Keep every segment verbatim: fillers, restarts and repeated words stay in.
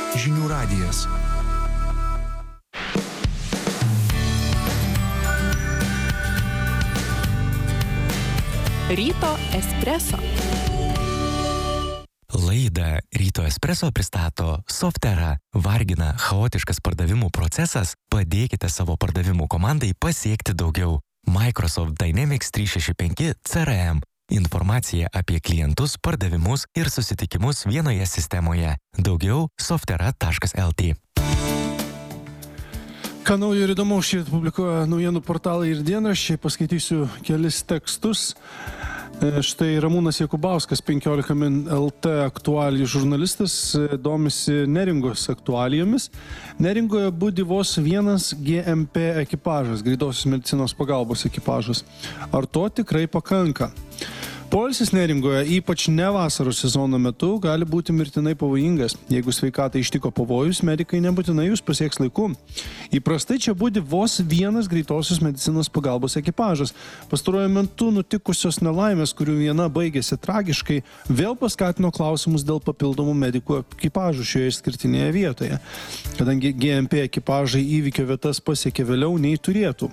Žinių radijas. Ryto espreso. Laidą Ryto espreso pristato Softera. Vargina chaotiškas pardavimų procesas? Padėkite savo pardavimų komandai pasiekti daugiau. Microsoft Dynamics trys šeši penki C R M. Informacija apie klientus, pardavimus ir susitikimus vienoje sistemoje. Daugiau softera taškas el tė. Ką naujo ir įdomu šįryt publikuoja naujienų portalai ir dienraščiai, paskaitysiu kelis tekstus. Štai Ramūnas Jakubauskas, penkiolika min el tė aktualijų žurnalistas, domisi Neringos aktualijomis. Neringoje budi vos vienas G M P ekipažas, greitosios medicinos pagalbos ekipažas. Ar to tikrai pakanka? Poilsis Neringoje, ypač ne vasaros sezono metu, gali būti mirtinai pavojingas. Jeigu sveikatai ištiko pavojus, medikai nebūtinai jūs pasieks laiku. Įprastai čia budi vos vienas greitosios medicinos pagalbos ekipažas. Pastaruoju metu nutikusios nelaimės, kurių viena baigėsi tragiškai, vėl paskatino klausimus dėl papildomų medikų ekipažų šioje išskirtinėje vietoje, kadangi G M P ekipažai įvykio vietas pasiekė vėliau nei turėtų.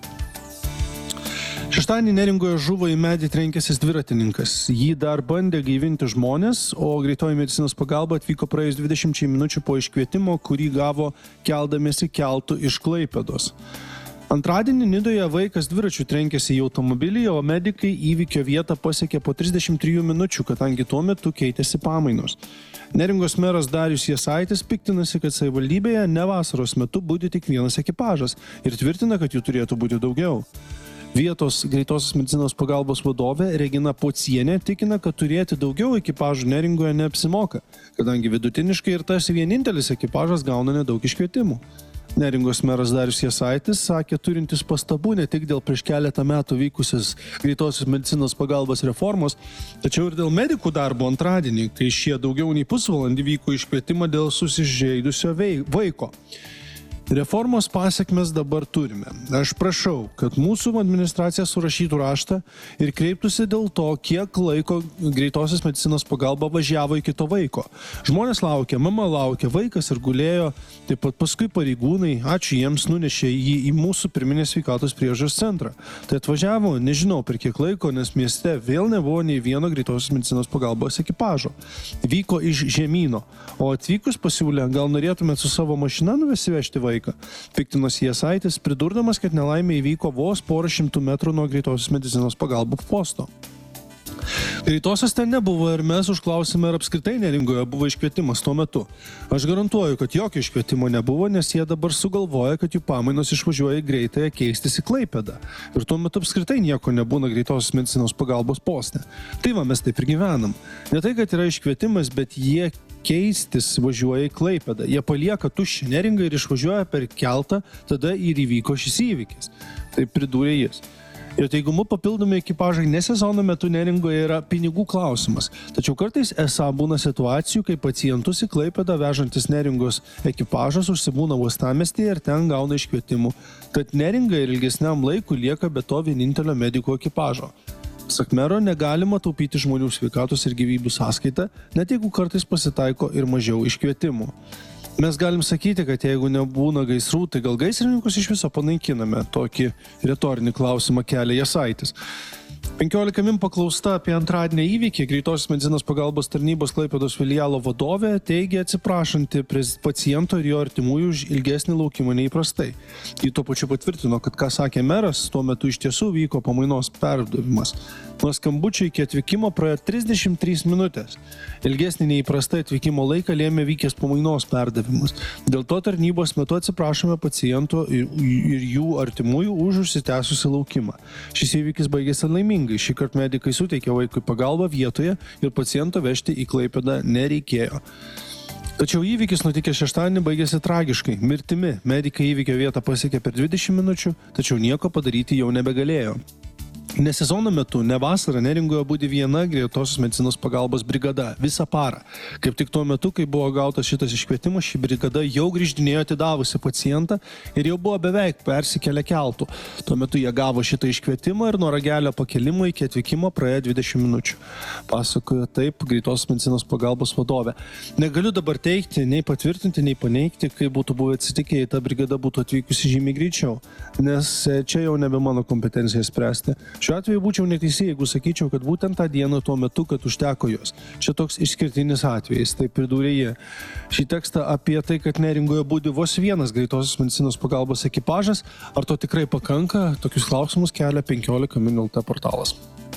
Šeštadienį Neringoje žuvo į medį trenkęsis dviratininkas. Jį dar bandė gaivinti žmonės, o greitoji medicinos pagalba atvyko praėjus dvidešimt minučių po iškvietimo, kurį gavo keldamiesi keltu iš Klaipėdos. Antradienį Nidoje vaikas dviračių trenkėsi į automobilį, o medikai įvykio vietą pasiekė po trisdešimt trijų minučių, kadangi tuo metu keitėsi pamainos. Neringos meras Darius Jasaitis piktinasi, kad savivaldybėje ne vasaros metu budi tik vienas ekipažas ir tvirtina, kad jų turėtų būti daugiau. Vietos greitosios medicinos pagalbos vadovė Regina Pocienė tikina, kad turėti daugiau ekipažų Neringoje neapsimoka, kadangi vidutiniškai ir tas vienintelis ekipažas gauna nedaug iškvietimų. Neringos meras Darius Jasaitis sakė, turintis pastabų ne tik dėl prieš keletą metų vykusios greitosios medicinos pagalbos reformos, tačiau ir dėl medikų darbo antradienį, kai šie daugiau nei pusvalandį vyko iškvietimą dėl susižeidusio vaiko. Reformos pasiekmes dabar turime. Aš prašau, kad mūsų administracija surašytų raštą ir kreiptųsi dėl to, kiek laiko greitosios medicinos pagalba važiavo iki to vaiko. Žmonės laukia, mama laukia, vaikas ir gulėjo, taip pat paskui pareigūnai, ačiū jiems, nunešė jį į mūsų pirminės sveikatos priežiūros centrą. Tai atvažiavo, nežinau per kiek laiko, nes mieste vėl nebuvo nei vieno greitosios medicinos pagalbos ekipažo. Vyko iš žemyno, o atvykus pasiūlė, gal norėtumėt su savo mašina nuvesivežti vaiką. Piktinosi Jasaitis, pridurdamas, kad nelaimė įvyko vos porą šimtų metrų nuo greitosios medicinos pagalbos posto. Greitosios ten nebuvo ir mes užklausime, ar apskritai Neringoje buvo iškvietimas tuo metu. Aš garantuoju, kad jokio iškvietimo nebuvo, nes jie dabar sugalvoja, kad jų pamainos išvažiuoja greitąją keistis į Klaipėdą. Ir tuo metu apskritai nieko nebūna greitosios medicinos pagalbos poste. Tai va, mes taip ir gyvenam. Ne tai, kad yra iškvietimas, bet jie keistis važiuoja į Klaipėdą. Jie palieka tuščią Neringą ir išvažiuoja per keltą, tada ir įvyko šis įvykis. Tai pridūrė jis. Ir teigimu papildomi ekipažai ne sezono metu Neringoje yra pinigų klausimas. Tačiau kartais esą būna situacijų, kai pacientus į Klaipėdą vežantis Neringos ekipažas užsibūna uostamiestyje ir ten gauna iškvietimų. Tad Neringa ir ilgesniam laikui lieka be to vienintelio medikų ekipažo. Pasak mero, negalima taupyti žmonių sveikatos ir gyvybių sąskaitą, net jeigu kartais pasitaiko ir mažiau iškvietimų. Mes galim sakyti, kad jeigu nebūna gaisrų, tai gal gaisrininkus iš viso panaikiname. Tokį retorinį klausimą kelia Jasaitis. penkiolika min paklausta apie antradienį įvykį, greitosios medicinos pagalbos tarnybos Klaipėdos filialo vadovė teigia atsiprašanti paciento ir jo artimųjų už ilgesnį laukimą neįprastai. Ji tuo pačiu patvirtino, kad ką sakė meras, tuo metu iš tiesų vyko pamainos perdavimas. Nuo skambučio iki atvykimo praėjo trisdešimt trys minutės. Ilgesnį neįprastai atvykimo laiką lėmė vykęs pamainos perdavimas. Dėl to tarnybos metu atsiprašome paciento ir, ir jų artimųjų už užsitęsusį laukimą. Šis įvykis baigėsi laimingai. Šį kartą medikai suteikė vaikui pagalbą vietoje ir paciento vežti į Klaipėdą nereikėjo. Tačiau įvykis nutikęs šeštadienį baigėsi tragiškai. Mirtimi medikai įvykio vietą pasiekė per dvidešimt minučių, tačiau nieko padaryti jau nebegalėjo. Ne sezono metu, ne vasarą Neringoje būdi viena greitosios medicinos pagalbos brigada visą parą. Kaip tik tuo metu, kai buvo gautas šitas iškvietimas, ši brigada jau grįždinėjo atidavusi pacientą ir jau buvo beveik persikėlę keltų. Tuo metu jie gavo šitą iškvietimą ir nuo ragelio pakelimo iki atvykimo praėjo dvidešimt minučių. Pasakojo taip greitosios medicinos pagalbos vadovė. Negaliu dabar teikti, nei patvirtinti, nei paneigti, kai būtų buvę atsitikę, jei ta brigada būtų atvykusi žymiai greičiau, nes čia jau nebe mano kompetencija spręsti. Šiuo atveju būčiau neteisė, jeigu sakyčiau, kad būtent tą dieną tuo metu, kad užteko jos. Čia toks išskirtinis atvejis, taip pridūrė jie. Šį tekstą apie tai, kad Neringoje būdi vos vienas greitosios medicinos pagalbos ekipažas, ar to tikrai pakanka, tokius klausimus kelia penkiolika min lt portalas.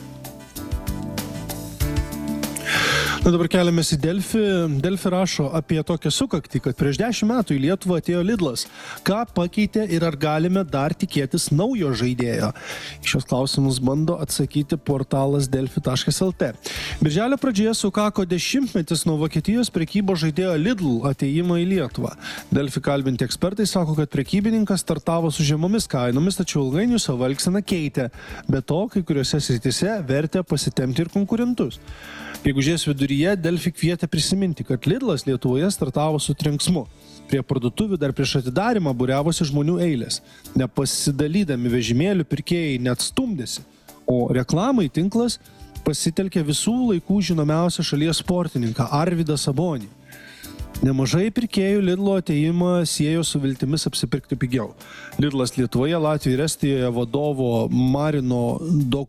Na dabar keliamės į Delfi. Delfi rašo apie tokią sukaktį, kad prieš dešimt metų į Lietuvą atėjo Lidlas. Ką pakeitė ir ar galime dar tikėtis naujo žaidėjo? Šios klausimus bando atsakyti portalas delfi taškas lt. Birželio pradžioje sukako dešimtmetis nuo Vokietijos prekybos žaidėjo Lidl atėjimo į Lietuvą. Delfi kalbinti ekspertai sako, kad prekybininkas startavo su žemomis kainomis, tačiau ilgainiui savo elgseną keitė. Be to, kai kuriuose srityse vertė pasitemti ir konkurentus. Gegužės viduryje Delfi kvietė prisiminti, kad Lidlas Lietuvoje startavo su trenksmu. Prie parduotuvių dar prieš atidarimą būriavosi žmonių eilės. Nepasidalydami vežimėlių pirkėjai net stumdėsi, o reklamai tinklas pasitelkė visų laikų žinomiausią šalies sportininką Arvydą Sabonį. Nemažai pirkėjų Lidlo atėjimą siejo su viltimis apsipirkti pigiau. Lidlas Lietuvoje, Latvijoje ir Estijoje vadovo Marino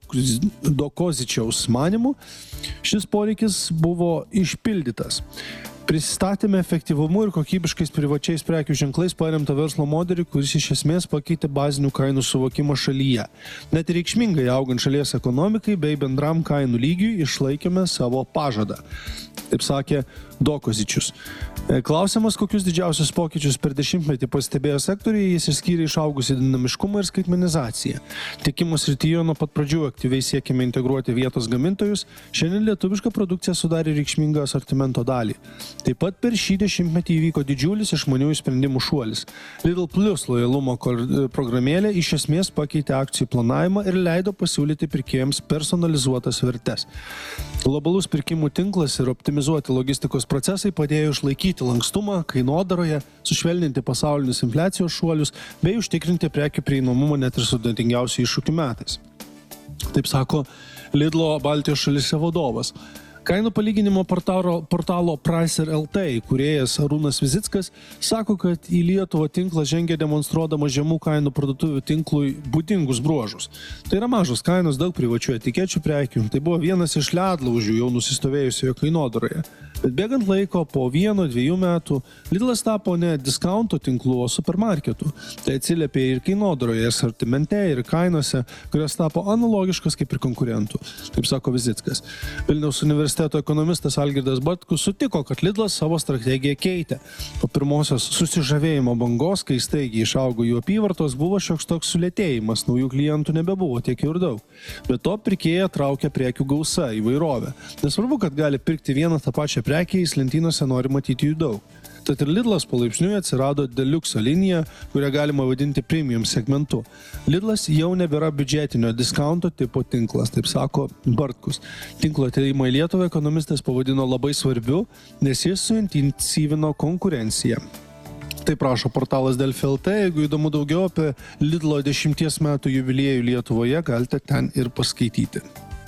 Dokozičiaus manymu šis poreikis buvo išpildytas. Pristatėme efektyvumu ir kokybiškais privačiais prekių ženklais paremtą verslo modelį, kuris iš esmės pakeitė bazinių kainų suvokimą šalyje. Net reikšmingai augant šalies ekonomikai bei bendram kainų lygiui išlaikėme savo pažadą. Taip sakė Dokozičius. Klausimas, kokius didžiausius pokyčius per dešimtmetį pastebėjo sektoriai, jis išskyrė išaugusį dinamiškumą ir skaitmenizaciją. Tiekimo srityje nuo pat pradžių aktyviai siekėme integruoti vietos gamintojus, šiandien lietuviška produkcija sudarė reikšmingą asortimento dalį. Taip pat per šį dešimtmetį įvyko didžiulis išmaniųjų sprendimų šuolis. Lidl Plus lojalumo programėlė iš esmės pakeitė akcijų planavimą ir leido pasiūlyti pirkėjams personalizuotas vertes. Globalus pirkimų tinklas ir optimizuoti logistikos procesai padėjo išlaikyti lankstumą kainodaroje, sušvelninti pasaulinius infliacijos šuolius bei užtikrinti prekių prieinamumą net ir sudėtingiausių iššūkių metais. Taip sako Lidlo Baltijos šalyse vadovas. Kainų palyginimo portalo, portalo Pricer L T įkūrėjas Arūnas Vizickas sako, kad į Lietuvą tinklas žengia demonstruodama žemų kainų parduotuvių tinklui būdingus bruožus. Tai yra mažos kainos, daug privačių etikečių prekių. Tai buvo vienas iš ledlaužių jau nusistovėjusioje kainodaroje. Bet bėgant laiko, po vieno, dviejų metų, Lidlas tapo ne diskaunto tinklų, o supermarketų. Tai atsiliepė ir kainodaroje, asortimente, ir kainose, kurios tapo analogiškas kaip ir konkurentų. Taip sako Vizickas. Vilniaus universiteto ekonomistas Algirdas Bartkus sutiko, kad Lidlas savo strategiją keitė. Po pirmosios susižavėjimo bangos, kai staigiai išaugo jų apyvartos, buvo šioks toks sulėtėjimas, naujų klientų nebebuvo tiek ir daug. Be to, pirkėją traukia prekių gausa, įvairovė. Nesvarbu, kad gali pirkti vieną tą pačią prekiais, lentynose nori matyti jų daug. Tad ir Lidlas palaipsniui atsirado Deluxe linija, kurią galima vadinti premium segmentu. Lidlas jau nebėra biudžetinio diskaunto tipo tinklas, taip sako Bartkus. Tinklo atėjimą į Lietuvą ekonomistas pavadino labai svarbiu, nes jis suintensyvino konkurenciją. Taip rašo portalas Delfi L T, jeigu įdomu daugiau apie Lidlo dešimties metų jubiliejų Lietuvoje, galite ten ir paskaityti.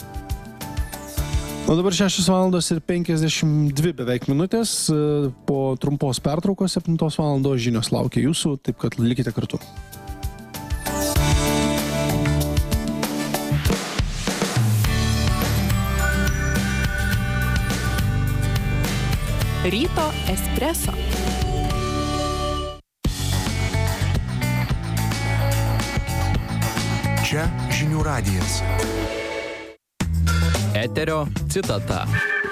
O dabar šešios valandos ir penkiasdešimt dvi beveik minutės, po trumpos pertraukos septintos valandos žinios laukia jūsų, taip kad likite kartu. Ryto espreso. Čia žinių radijas. Eterio citata.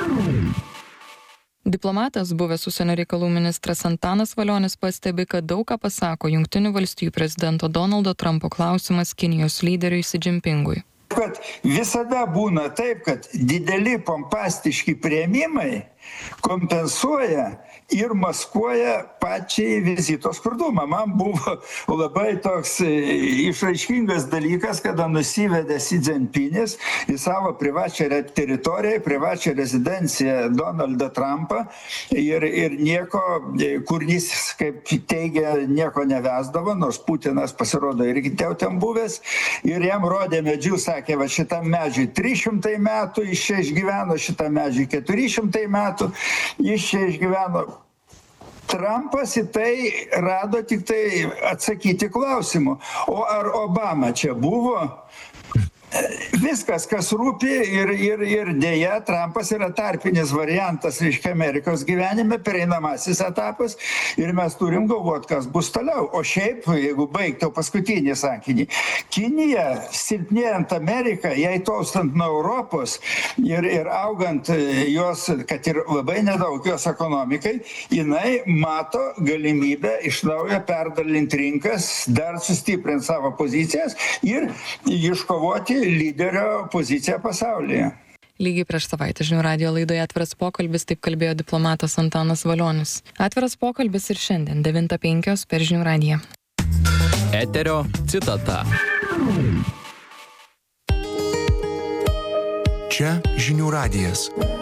Diplomatas, buvęs užsienio reikalų ministras Antanas Valionis pastebi, kad daug ką pasako Jungtinių valstijų prezidento Donaldo Trumpo klausimas Kinijos lyderiui Xi Jinpingui. Kad visada būna taip, kad dideli pompastiški priėmimai kompensuoja ir maskuoja pačiai vizito skurdumą. Man buvo labai toks išraiškingas dalykas, kada nusivedė Xi Jinpingas į savo privačią teritoriją, privačią rezidenciją Donaldą Trumpą ir, ir nieko, kur jis, kaip teigia, nieko nevesdavo, nors Putinas pasirodo irgi ten buvęs, ir jam rodė medžių, sakė, va šitam medžiui trys šimtai metų, jis čia išgyveno, šitam medžiui keturi šimtai metų, jis čia išgyveno. Trumpas į tai rado tik tai atsakyti klausimu. O ar Obama čia buvo? Viskas, kas rūpi ir, ir, ir dėja, Trumpas yra tarpinis variantas, reiškia, Amerikos gyvenime, pereinamasis etapas ir mes turim galvoti, kas bus toliau. O šiaip, jeigu baigtų paskutinį sakinį, Kinija, silpnėjant Ameriką, jai tolstant nuo Europos ir, ir augant jos, kad ir labai nedaug jos ekonomikai, jinai mato galimybę iš naujo perdalinti rinkas, dar sustiprinti savo pozicijas ir iškovoti lyderio poziciją pasaulyje. Lygiai prieš savaitę žinių radijo laidoje Atviras pokalbis, taip kalbėjo diplomatas Antanas Valionis. Atviras pokalbis ir šiandien devintą penkios per žinių radiją. Eterio citata. Čia žinių radijas.